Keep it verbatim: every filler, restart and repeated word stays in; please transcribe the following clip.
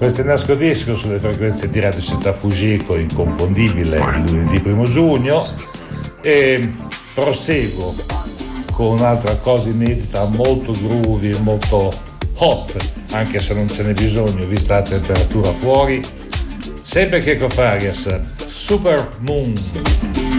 Questo è Nasco Disco sulle frequenze di Radio Città Fujiko, inconfondibile, lunedì primo giugno, e proseguo con un'altra cosa inedita, molto groovy, molto hot, anche se non ce n'è bisogno vista la temperatura fuori, sempre che Farias, Super Moon.